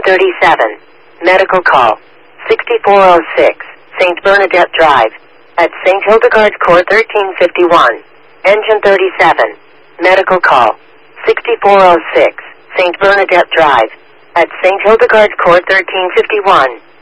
37. Medical call. 6406. St. Bernadette Drive. At St. Hildegard's Court 1351. Engine 37. Medical call. 6406. St. Bernadette Drive. At St. Hildegard's Court 1351.